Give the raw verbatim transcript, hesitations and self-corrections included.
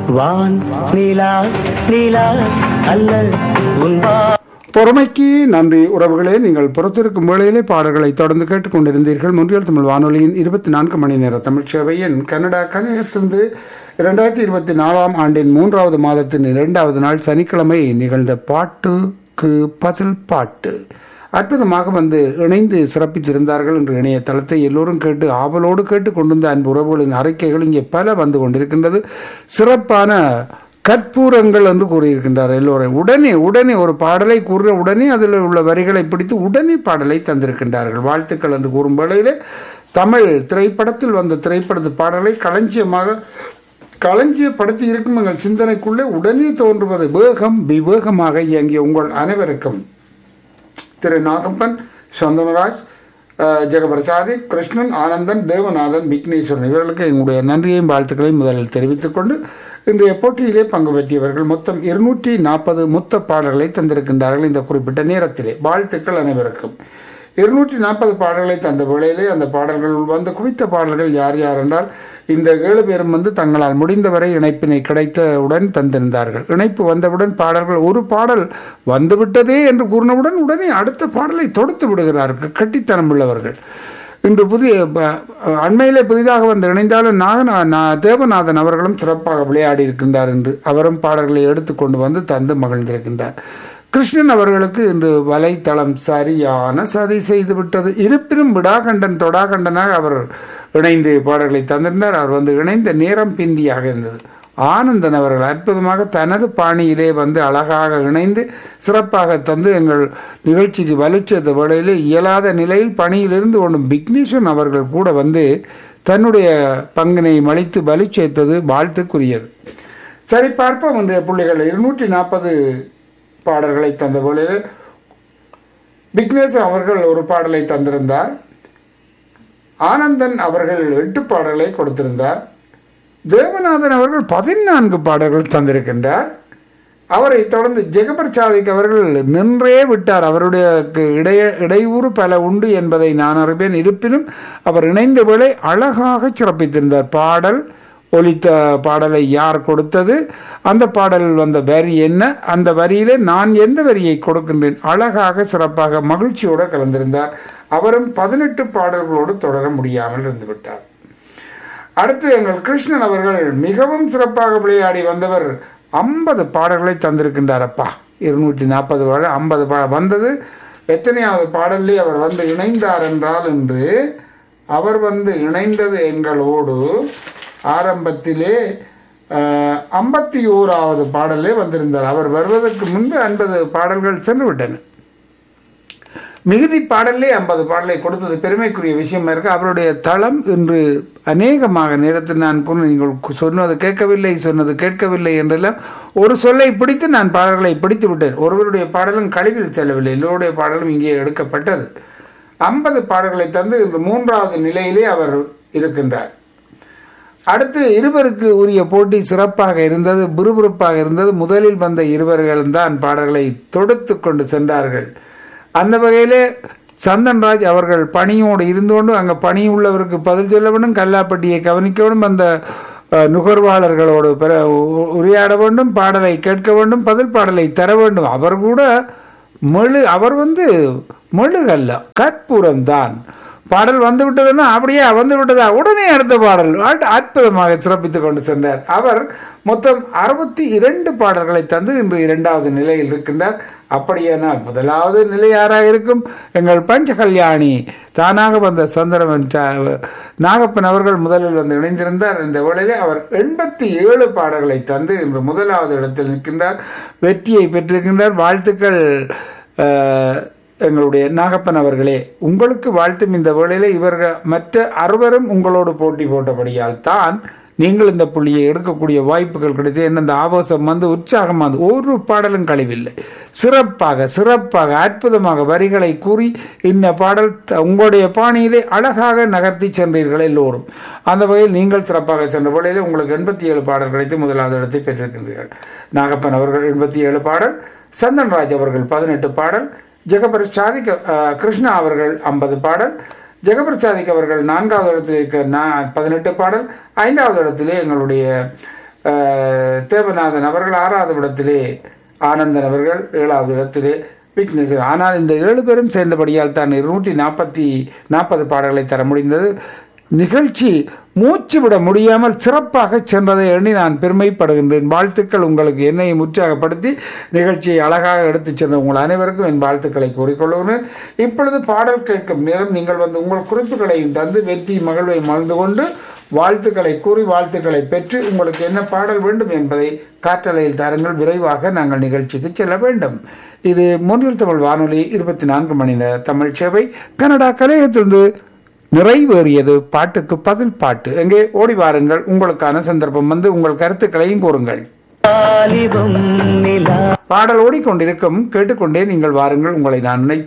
வான் நீலா நீலா அல்ல உன் வா. பொறுமைக்கு நன்றி உறவுகளே. நீங்கள் புறத்திருக்கும் வேளையிலே பாடல்களை தொடர்ந்து கேட்டுக்கொண்டிருந்தீர்கள். முன்றியல் தமிழ் வானொலியின் இருபத்தி நான்கு மணி நேர தமிழ் சேவையின் கனடா கலையகத்திலிருந்து இரண்டாயிரத்தி இருபத்தி நாலாம் ஆண்டின் மூன்றாவது மாதத்தின் இரண்டாவது நாள் சனிக்கிழமை நிகழ்ந்த பாட்டுக்கு பதில் பாட்டு அற்புதமாக வந்து இணைந்து சிறப்பித்திருந்தார்கள் என்று இணையதளத்தை எல்லோரும் கேட்டு ஆவலோடு கேட்டு கொண்டிருந்த அன்பு உறவுகளின் அறிக்கைகள் இங்கே பல வந்து கொண்டிருக்கின்றது. சிறப்பான கற்பூரங்கள் என்று கூறியிருக்கின்றார் எல்லோரும். உடனே உடனே ஒரு பாடலை கூறுற உடனே அதில் உள்ள வரிகளை பிடித்து உடனே பாடலை தந்திருக்கின்றார்கள். வாழ்த்துக்கள் என்று கூறும் வேளையிலே தமிழ் திரைப்படத்தில் வந்த திரைப்படத்து பாடலை களஞ்சியமாக களஞ்சியப்படுத்தி இருக்கும் எங்கள் சிந்தனைக்குள்ளே உடனே தோன்றுவது வேகம் விவேகமாக இயங்கிய உங்கள் அனைவருக்கும் திரு நாகப்பன், சந்தனராஜ், ஜெகபிரசாதி, கிருஷ்ணன், ஆனந்தன், தேவநாதன், விக்னேஸ்வரன் இவர்களுக்கு என்னுடைய நன்றியையும் வாழ்த்துக்களையும் முதலில் தெரிவித்துக் கொண்டு இன்றைய போட்டியிலே பங்கு பெற்றியவர்கள் மொத்தம் இருநூற்றி நாற்பது மொத்த பாடல்களை தந்திருக்கின்றார்கள். இந்த குறிப்பிட்ட நேரத்திலே வாழ்த்துக்கள் அனைவருக்கும். இருநூற்றி நாற்பது பாடல்களை தந்த வேளையிலே அந்த பாடல்கள் வந்து குவித்த பாடல்கள் யார் யார் என்றால் இந்த ஏழு பேரும் வந்து தங்களால் முடிந்தவரை இணைப்பினை கிடைத்தவுடன் தந்திருந்தார்கள். இணைப்பு வந்தவுடன் பாடல்கள் ஒரு பாடல் வந்துவிட்டதே என்று கூறினவுடன் உடனே அடுத்த பாடலை தொடுத்து விடுகிறார்கள். கட்டித்தனம் உள்ளவர்கள். இன்று புதிய அண்மையிலே புதிதாக வந்து இணைந்தாலும் நாகநா தேவநாதன் அவர்களும் சிறப்பாக விளையாடி இருக்கின்றார் என்று அவரும் பாடல்களை எடுத்துக்கொண்டு வந்து தந்து மகிழ்ந்திருக்கின்றார். கிருஷ்ணன் அவர்களுக்கு இன்று வலைத்தளம் சரியான சதி செய்து விட்டது. இருப்பினும் விடாகண்டன் தொடாகண்டனாக அவர் இணைந்து பாடல்களை தந்திருந்தார். அவர் வந்து இணைந்த நேரம் பிந்தியாக இருந்தது. ஆனந்தன் அவர்கள் அற்புதமாக தனது பாணியிலே வந்து அழகாக இணைந்து சிறப்பாக தந்து எங்கள் நிகழ்ச்சிக்கு வலுச்சேர்த்த வேளையிலே இயலாத நிலையில் பணியிலிருந்து ஒன்றும் விக்னேஸ்வரன் அவர்கள் கூட வந்து தன்னுடைய பங்கினை மலித்து வலுச்சேர்த்தது வாழ்த்துக்குரியது. சரி, பார்ப்போம். இன்றைய புள்ளிகள் இருநூற்றி நாற்பது பாடல்களை தந்த வேளையில் விக்னேஸ்வரன் அவர்கள் ஒரு பாடலை தந்திருந்தார். ஆனந்தன் அவர்கள் எட்டு பாடல்களை கொடுத்திருந்தார். தேவநாதன் அவர்கள் பதினான்கு பாடல்கள் தந்திருக்கின்றார். அவரை தொடர்ந்து ஜெகபிரசாதிக் அவர்கள் நின்றே விட்டார். அவருடைய இடைய இடையூறு பல உண்டு என்பதை நான் அறிவேன். இருப்பினும் அவர் இணைந்த வேளை அழகாக சிறப்பித்திருந்தார். பாடல் ஒலித்த பாடலை யார் கொடுத்தது, அந்த பாடலில் வந்த வரி என்ன, அந்த வரியிலே நான் எந்த வரியை கொடுக்கின்றேன், அழகாக சிறப்பாக மகிழ்ச்சியோடு கலந்திருந்தார். அவரும் பதினெட்டு பாடல்களோடு தொடர முடியாமல் இருந்து விட்டார். அடுத்து எங்கள் கிருஷ்ணன் அவர்கள் மிகவும் சிறப்பாக விளையாடி வந்தவர். ஐம்பது பாடல்களை தந்திருக்கின்றார். அப்பா, இருநூற்றி நாற்பது பாடல் ஐம்பது பா வந்தது. எத்தனையாவது பாடல்லே அவர் வந்து இணைந்தார் என்றால் என்று அவர் வந்து இணைந்தது எங்களோடு ஆரம்பத்திலே ஐம்பத்தி ஓராவது பாடலே வந்திருந்தார். அவர் வருவதற்கு முன்பு ஐம்பது பாடல்கள் சென்று விட்டன. மிகுதி பாடலே ஐம்பது பாடலை கொடுத்தது பெருமைக்குரிய விஷயமா இருக்கு. அவருடைய தளம் இன்று அநேகமாக நேரத்தில் நான் நீங்கள் சொன்னது கேட்கவில்லை சொன்னது கேட்கவில்லை என்றெல்லாம் ஒரு சொல்லை பிடித்து நான் பாடல்களை பிடித்து விட்டேன். ஒருவருடைய பாடலும் கழிவில் செல்லவில்லை, எல்லோருடைய பாடலும் இங்கே எடுக்கப்பட்டது. ஐம்பது பாடல்களை தந்து இன்று மூன்றாவது நிலையிலே அவர் இருக்கின்றார். அடுத்து இருவருக்கு உரிய போட்டி சிறப்பாக இருந்தது, விறுவிறுப்பாக இருந்தது. முதலில் வந்த இருவர்களும் தான் பாடல்களை தொடுத்து கொண்டு சென்றார்கள். அந்த வகையிலே சந்தன்ராஜ் அவர்கள் பணியோடு இருந்து கொண்டு அங்கே பணி உள்ளவருக்கு பதில் சொல்ல வேண்டும், கல்லாப்பட்டியை கவனிக்க வேண்டும், அந்த நுகர்வாளர்களோடு பெற உரையாட வேண்டும், பாடலை கேட்க வேண்டும், பதில் பாடலை தர வேண்டும். அவர் கூட மெழு அவர் வந்து மெழுகல்ல, கற்பூரம் தான். பாடல் வந்து விட்டதுன்னா அப்படியே வந்து விட்டதா உடனே அடுத்த பாடல் அற்புதமாக சிறப்பித்துக் கொண்டு சென்றார். அவர் மொத்தம் அறுபத்தி இரண்டு பாடல்களை தந்து இன்று இரண்டாவது நிலையில் இருக்கின்றார். அப்படியானால் முதலாவது நிலை யாராக இருக்கும்? எங்கள் பஞ்ச கல்யாணி தானாக வந்த சந்திரவன் நாகப்பன் அவர்கள் முதலில் வந்து இணைந்திருந்தார். இந்த வேளையிலே அவர் எண்பத்தி ஏழு பாடல்களை தந்து இன்று முதலாவது இடத்தில் நிற்கின்றார், வெற்றியை பெற்றிருக்கின்றார். வாழ்த்துக்கள் எங்களுடைய நாகப்பன் அவர்களே, உங்களுக்கு வாழ்த்தும். இந்த வேளையிலே இவர்கள் மற்ற அறுவரும் உங்களோடு போட்டி போட்டபடியால் தான் நீங்கள் இந்த புள்ளியை எடுக்கக்கூடிய வாய்ப்புகள் கிடைத்து என்ன இந்த ஆபாசம் வந்து உற்சாகமாக ஒரு பாடலும் கழிவில்லை. சிறப்பாக சிறப்பாக அற்புதமாக வரிகளை கூறி இந்த பாடல் உங்களுடைய பாணியிலே அழகாக நகர்த்தி சென்றீர்கள் எல்லோரும். அந்த வகையில் நீங்கள் சிறப்பாக சென்ற வேளையிலே உங்களுக்கு எண்பத்தி ஏழு பாடல் கிடைத்து முதலாவது இடத்தை பெற்றிருக்கின்றீர்கள். நாகப்பன் அவர்கள் எண்பத்தி ஏழு பாடல், சந்தன்ராஜ் அவர்கள் பதினெட்டு பாடல், ஜெகபிரசாதிக் கிருஷ்ணா அவர்கள் ஐம்பது பாடல், ஜெகபிரசாதிக் அவர்கள் நான்காவது இடத்தில் இருக்க பதினெட்டு பாடல், ஐந்தாவது இடத்திலே எங்களுடைய அஹ், தேவநாதன் அவர்கள் ஆறாவது இடத்திலே, ஆனந்தன் அவர்கள் ஏழாவது இடத்திலே, விக்னேஸ்வரன். ஆனால் இந்த ஏழு பேரும் சேர்ந்தபடியால் தான் இருநூற்றி நாற்பத்தி நாற்பது பாடல்களை தர முடிந்தது. நிகழ்ச்சி மூச்சு விட முடியாமல் சிறப்பாக சென்றதை எண்ணி நான் பெருமைப்படுகின்றேன். வாழ்த்துக்கள் உங்களுக்கு. என்னையும் உற்சாகப்படுத்தி நிகழ்ச்சியை அழகாக எடுத்துச் சென்ற உங்கள் அனைவருக்கும் என் வாழ்த்துக்களை கூறிக்கொள்கிறேன். இப்பொழுது பாடல் கேட்கும் நேரம். நீங்கள் வந்து உங்கள் குறிப்புகளையும் தந்து வெற்றி மகிழ்வை மகிழ்ந்து கொண்டு வாழ்த்துக்களை கூறி வாழ்த்துக்களை பெற்று உங்களுக்கு என்ன பாடல் வேண்டும் என்பதை காற்றலையில் தாருங்கள். விரைவாக நாங்கள் நிகழ்ச்சிக்கு செல்ல வேண்டும். இது மொன்றில் தமிழ் வானொலி இருபத்தி நான்கு மணி நேர தமிழ் சேவை. கனடா கலையத்திலிருந்து நிறைவேறியது பாட்டுக்கு பதில் பாட்டு. எங்கே ஓடி வாருங்கள். உங்களுக்கான சந்தர்ப்பம் வந்து உங்கள் கருத்துக்களையும் கூறுங்கள். வாலிபம் நிலா பாடல் ஓடிக்கொண்டிருக்கும், கேட்டுக்கொண்டே நீங்கள் வாருங்கள். உங்களை நான் நினைத்து